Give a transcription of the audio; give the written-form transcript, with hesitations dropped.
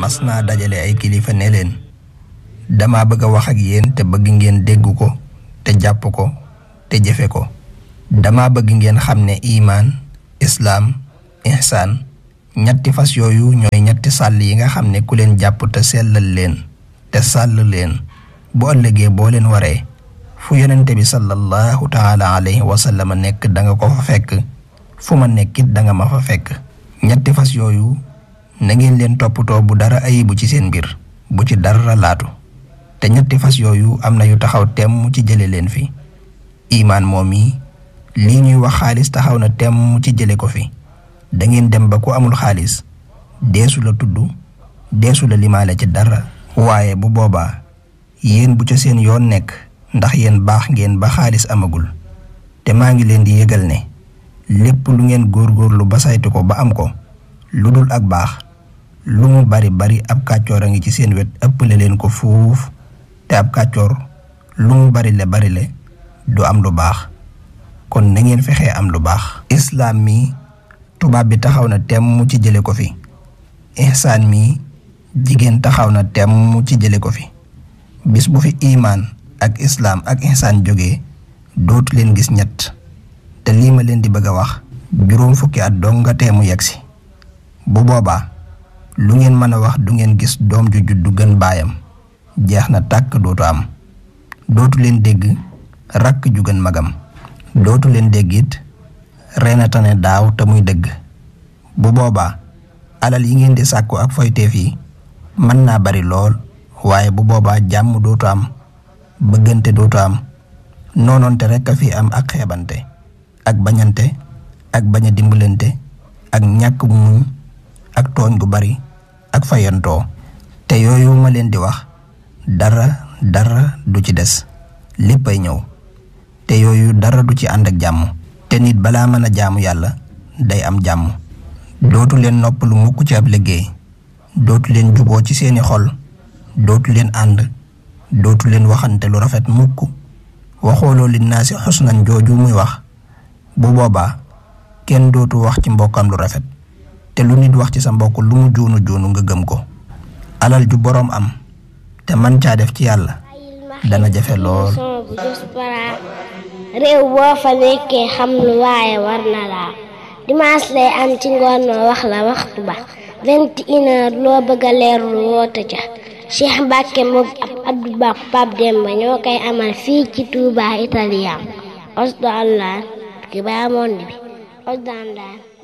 mas naa dajale ay kilifa ne leen dama bëgg a wax ak yéen te bëgg ngeen dégg ko te jàpp ko te jëfe ko. dama bëgg ngeen xam ne imaan islaam ihsaan ñetti fas yooyu ñooy ñetti sàll yi nga xam ne ku leen jàpp te sellal leen te sàll leen bu ëllëgee boo leen waree fu yonente bi sallallahu taala alayhi wa sallam nekk da nga ko fa fekk fu ma nekkit da nga ma fa fekk. ñetti fas yooyu na ngeen leen toppatoo bu dara ayibu ci seen mbir bu ci dara laatu te ñetti fas yooyu am na yu taxaw temm ci jële leen fi. imaan moom yi lii ñuy wax xaalis taxaw na temm ci jële ko fi. da ngeen dem ba ku amul xaalis deesu la tudd deesu la limaale ci dara. waaye bu boobaa yéen bu ca seen yoon nekk ndax yéen baax ngeen ba xaalis amagul te maa ngi leen di yëgal ne lépp lu ngeen góorgóorlu ba saytu ko ba am ko lu dul ak baax lu mu bari bari ab kàccoor a ngi ci seen wet ëppale leen ko fuuf te ab kàccoor lu mu bari le du am lu baax. kon na ngeen fexee am lu baax. islaam mi tubaab bi taxaw na temm ci jële ko fi. ihsaan mi jigéen taxaw na temm ci jële ko fi. bis bu fi imaan ak islaam ak ihsaan jógee dootu leen gis ñett te lii ma leen di bëgg a wax juróom fukki at dong nga teemu yegsi. bu boobaa lu ngeen mën a wax du ngeen gis doom ju juddu gën baayam jeex na tàkk dootu am. dootu leen dégg rakk ju gën magam. dootu leen dégg it reena tane daaw te muy dëgg. bu boobaa alal yi ngeen di sàkku ak foyteef yi mën naa bari lool waaye bu boobaa jàmm dootu am bëggante dootu am noonoonte rekk a fi am ak xeebante ak bañante ak bañ a dimbalante ak ñàkk muñ ak tooñ gu bari ak fayantoo. te yooyu ma leen di wax dara du ci des léppay ñëw te yooyu dara du ci ànd ak jàmm. te nit balaa mën a jaamu yàlla day am jàmm. dootu leen noppalu mukk ci ab liggéey dootu leen juboo ci seeni xol dootu leen ànd dootu leen waxante lu rafet mukk. waxooloo li naa si xusnan jooju muy wax bu boobaa kenn dootu wax ci mbokkam lu rafet te lu nit wax ci sa mbokk lu mu joonu nga gëm ko. alal ju boroom am te man caa def ci yàlla dana jafe lool. réew boo fa nekkee xam lu waaye war na laa dimanche lay am ci ngoon ma wax la waxtu ba 21h loo bëgg a leerlu woote ca Cheikh Mbacke moom ab Abdou Ba Pape Demba ñoo koy amal fii ci Touba Italien Osdo Allah ki ba monde bi Osdo Allah